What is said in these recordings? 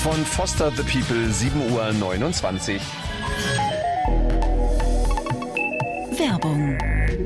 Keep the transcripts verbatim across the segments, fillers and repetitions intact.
von Foster the People, sieben Uhr neunundzwanzig. Werbung.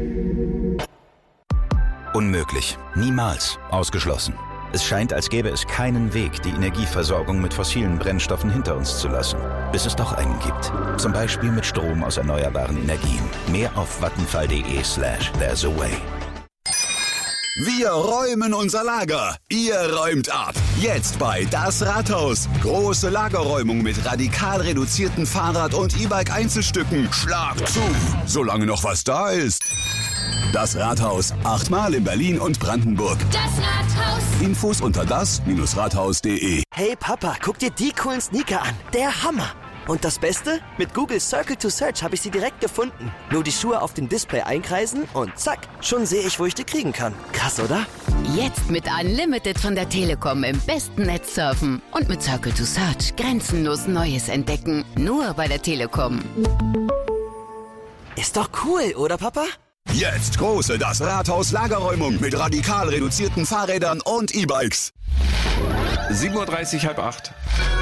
Unmöglich. Niemals. Ausgeschlossen. Es scheint, als gäbe es keinen Weg, die Energieversorgung mit fossilen Brennstoffen hinter uns zu lassen. Bis es doch einen gibt. Zum Beispiel mit Strom aus erneuerbaren Energien. Mehr auf vattenfall.de slash there's a way. Wir räumen unser Lager. Ihr räumt ab. Jetzt bei Das Rathaus. Große Lagerräumung mit radikal reduzierten Fahrrad- und E-Bike-Einzelstücken. Schlag zu, solange noch was da ist. Das Rathaus. Achtmal in Berlin und Brandenburg. Das Rathaus. Infos unter das Rathaus punkt de. Hey Papa, guck dir die coolen Sneaker an. Der Hammer. Und das Beste? Mit Google Circle to Search habe ich sie direkt gefunden. Nur die Schuhe auf dem Display einkreisen und zack, schon sehe ich, wo ich die kriegen kann. Krass, oder? Jetzt mit Unlimited von der Telekom im besten Netz surfen. Und mit Circle to Search grenzenlos Neues entdecken. Nur bei der Telekom. Ist doch cool, oder Papa? Jetzt große Das Rathaus Lagerräumung mit radikal reduzierten Fahrrädern und E-Bikes. sieben Uhr dreißig, halb acht.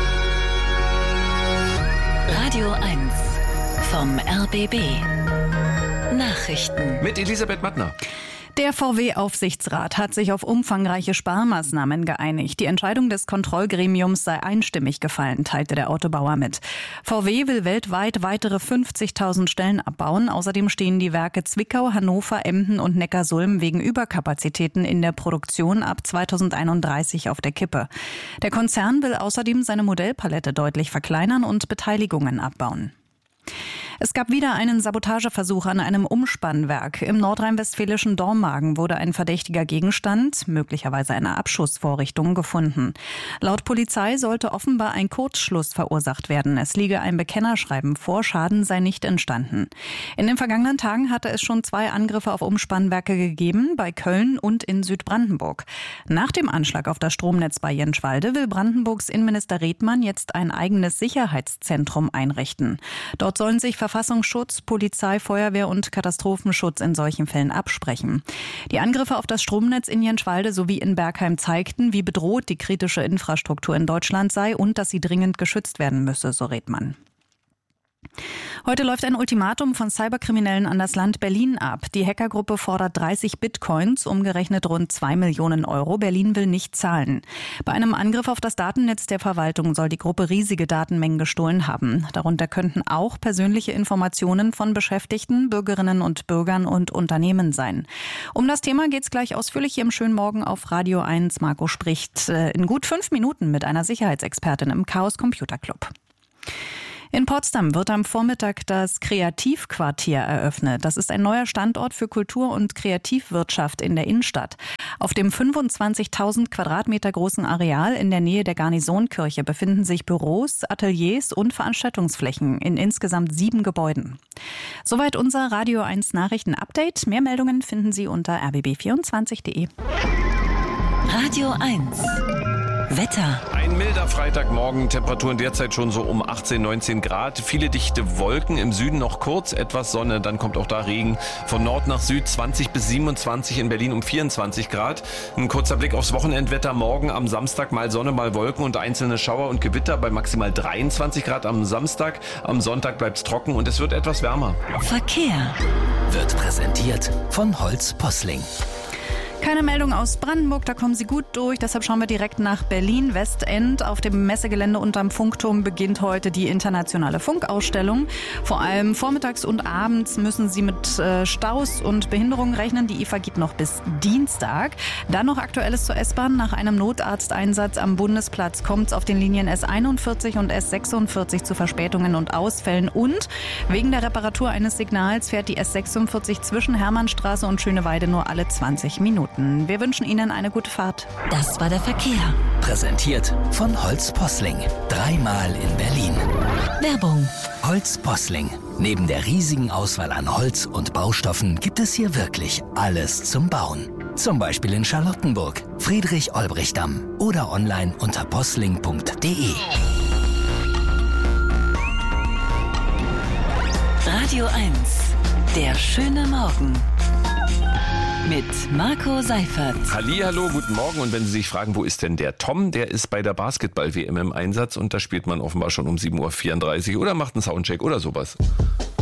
Radio eins vom R B B. Nachrichten. Mit Elisabeth Mattner. Der V W-Aufsichtsrat hat sich auf umfangreiche Sparmaßnahmen geeinigt. Die Entscheidung des Kontrollgremiums sei einstimmig gefallen, teilte der Autobauer mit. V W will weltweit weitere fünfzigtausend Stellen abbauen. Außerdem stehen die Werke Zwickau, Hannover, Emden und Neckarsulm wegen Überkapazitäten in der Produktion ab zweitausendeinunddreißig auf der Kippe. Der Konzern will außerdem seine Modellpalette deutlich verkleinern und Beteiligungen abbauen. Es gab wieder einen Sabotageversuch an einem Umspannwerk. Im nordrhein-westfälischen Dormagen wurde ein verdächtiger Gegenstand, möglicherweise eine Abschussvorrichtung, gefunden. Laut Polizei sollte offenbar ein Kurzschluss verursacht werden. Es liege ein Bekennerschreiben vor, Schaden sei nicht entstanden. In den vergangenen Tagen hatte es schon zwei Angriffe auf Umspannwerke gegeben, bei Köln und in Südbrandenburg. Nach dem Anschlag auf das Stromnetz bei Jentschwalde will Brandenburgs Innenminister Redmann jetzt ein eigenes Sicherheitszentrum einrichten. Dort sollen sich Verfassungsschutz, Polizei, Feuerwehr und Katastrophenschutz in solchen Fällen absprechen. Die Angriffe auf das Stromnetz in Jentschwalde sowie in Bergheim zeigten, wie bedroht die kritische Infrastruktur in Deutschland sei und dass sie dringend geschützt werden müsse, so Redmann. Heute läuft ein Ultimatum von Cyberkriminellen an das Land Berlin ab. Die Hackergruppe fordert dreißig Bitcoins, umgerechnet rund zwei Millionen Euro. Berlin will nicht zahlen. Bei einem Angriff auf das Datennetz der Verwaltung soll die Gruppe riesige Datenmengen gestohlen haben. Darunter könnten auch persönliche Informationen von Beschäftigten, Bürgerinnen und Bürgern und Unternehmen sein. Um das Thema geht's gleich ausführlich hier im schönen Morgen auf Radio eins. Marco spricht in gut fünf Minuten mit einer Sicherheitsexpertin im Chaos Computer Club. In Potsdam wird am Vormittag das Kreativquartier eröffnet. Das ist ein neuer Standort für Kultur- und Kreativwirtschaft in der Innenstadt. Auf dem fünfundzwanzigtausend Quadratmeter großen Areal in der Nähe der Garnisonkirche befinden sich Büros, Ateliers und Veranstaltungsflächen in insgesamt sieben Gebäuden. Soweit unser Radio eins Nachrichten-Update. Mehr Meldungen finden Sie unter r b b vierundzwanzig punkt de. Radio eins. Wetter. Ein milder Freitagmorgen, Temperaturen derzeit schon so um achtzehn, neunzehn Grad. Viele dichte Wolken, im Süden noch kurz etwas Sonne, dann kommt auch da Regen. Von Nord nach Süd zwanzig bis siebenundzwanzig, in Berlin um vierundzwanzig Grad. Ein kurzer Blick aufs Wochenendwetter. Morgen am Samstag mal Sonne, mal Wolken und einzelne Schauer und Gewitter bei maximal dreiundzwanzig Grad am Samstag. Am Sonntag bleibt es trocken und es wird etwas wärmer. Verkehr. Wird präsentiert von Holz Posling. Keine Meldung aus Brandenburg, da kommen Sie gut durch. Deshalb schauen wir direkt nach Berlin, Westend. Auf dem Messegelände unterm Funkturm beginnt heute die internationale Funkausstellung. Vor allem vormittags und abends müssen Sie mit äh, Staus und Behinderungen rechnen. Die I F A geht noch bis Dienstag. Dann noch Aktuelles zur S-Bahn. Nach einem Notarzteinsatz am Bundesplatz kommt es auf den Linien S einundvierzig und S sechsundvierzig zu Verspätungen und Ausfällen. Und wegen der Reparatur eines Signals fährt die S sechsundvierzig zwischen Hermannstraße und Schöneweide nur alle zwanzig Minuten. Wir wünschen Ihnen eine gute Fahrt. Das war der Verkehr. Präsentiert von Holz Posling. Dreimal in Berlin. Werbung. Holz Posling. Neben der riesigen Auswahl an Holz und Baustoffen gibt es hier wirklich alles zum Bauen. Zum Beispiel in Charlottenburg, Friedrich-Olbrich-Damm oder online unter posling punkt de. Radio eins. Der schöne Morgen. mit Marco Seifert. Hallihallo, guten Morgen. Und wenn Sie sich fragen, wo ist denn der Tom? Der ist bei der Basketball-W M im Einsatz und da spielt man offenbar schon um sieben Uhr vierunddreißig oder macht einen Soundcheck oder sowas.